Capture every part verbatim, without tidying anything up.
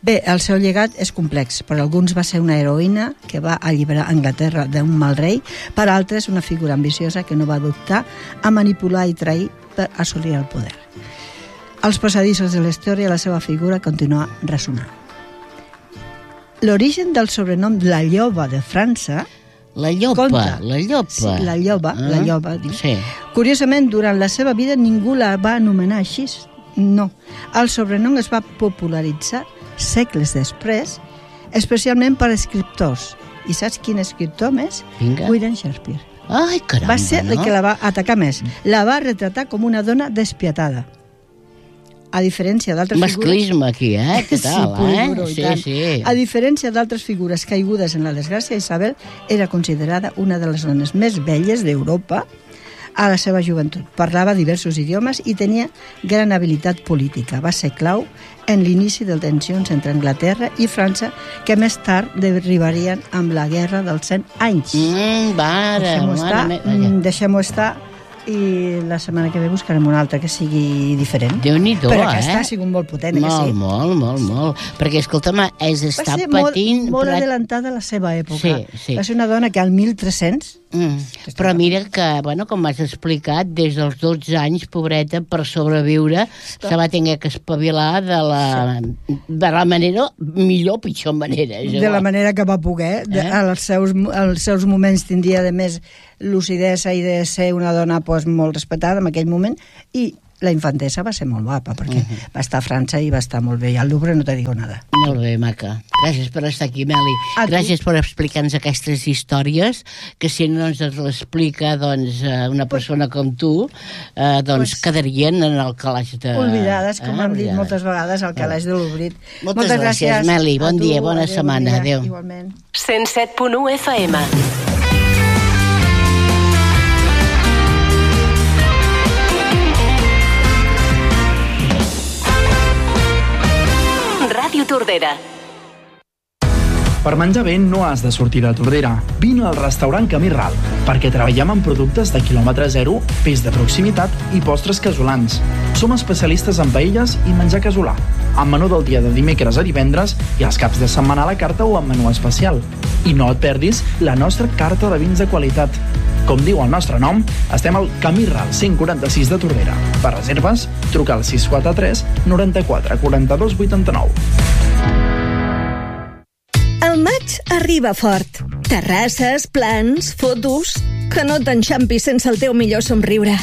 Bé, el seu llegat és complex. Per alguns va ser una heroïna que va alliberar Anglaterra d'un mal rei, per altres una figura ambiciosa que no va dubtar a manipular i trair per assolir el poder. Als passadissos de la història la seva figura continua ressonant. L'origen del sobrenom La Lloba de França... La llopa, Conta. la llopa. Sí, la lloba, ah? la lloba. Diu. Sí. Curiosament, durant la seva vida ningú la va anomenar així. No. El sobrenom es va popularitzar segles després, especialment per escriptors. I saps quin escriptor més? Vinga. William Shakespeare. Ai, caramba, Va ser el no? que la va atacar més. La va retratar com una dona despietada. A diferència d'altres figures... Masclisme aquí, eh? Què tal, sí, eh? Duro, Sí, tant. sí. A diferència d'altres figures caigudes en la desgràcia, Isabel era considerada una de les dones més belles d'Europa a la seva joventut. Parlava diversos idiomes i tenia gran habilitat política. Va ser clau en l'inici de tensions entre Anglaterra i França, que més tard derivarien amb la Guerra dels Cent Anys. Mm, mare, Deixem-ho mare... estar, me- mm, deixem-ho estar, i la setmana que ve buscarem una altra que sigui diferent. Déu-n'hi-do, Però eh? aquesta ha sigut molt potent, eh, que Molt, sí? molt, molt, molt. Perquè, escolta'm, és Va estar ser molt, patint... molt però- adelantada a la seva època. Sí, sí. Va ser una dona que al mil tres-cents... Mm. Però mira que, bueno, com m'has explicat, des dels dotze anys, pobreta, per sobreviure, Stop. se va tenir que espavilar de la, de la manera, millor o pitjor manera. és de la igual. manera que va poder. De, Eh? als, seus, als seus moments tindria de més lucidesa i de ser una dona pues, molt respetada en aquell moment, i la infantesa va ser molt guapa, perquè uh -huh. va estar a França i va estar molt bé, i al Louvre no te digo nada. Molt bé, maca. Gràcies per estar aquí, Meli. A tu. Gràcies per explicar-nos aquestes històries, que si no ens l'explica doncs, eh, una persona com tu, eh, doncs Pues, quedarien en el calaix de... Olvidades, com eh, hem dit oblidades. moltes vegades, al calaix de l'Obrit. Moltes gràcies, Meli. Bon A tu, dia, bona adéu, setmana. bon dia. Adéu. Igualment. cent set punt u F M. Ràdio Tordera. Per menjar bé no has de sortir de Tordera. Vine al restaurant Camí Ral, perquè treballem amb productes de quilòmetre zero, peix de proximitat i postres casolans. Som especialistes en paelles i menjar casolà, amb menú del dia de dimecres a divendres i els caps de setmana a la carta o amb menú especial. I no et perdis la nostra carta de vins de qualitat. Com diu el nostre nom, estem al Camí Ral cent quaranta-sis de Tordera. Per reserves, truca al sis quatre tres noranta-quatre quaranta-dos vuitanta-nou. El maig arriba fort. Terrasses, plans, fotos... Que no t'enxampis sense el teu millor somriure.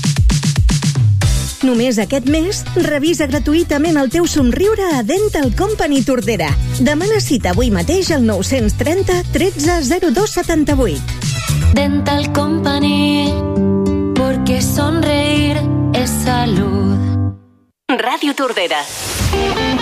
Només aquest mes, revisa gratuïtament el teu somriure a Dental Company Tordera. Demana cita avui mateix al nou trenta tretze zero dos setanta-vuit. Dental Company, porque sonreír es salud. Ràdio Tordera.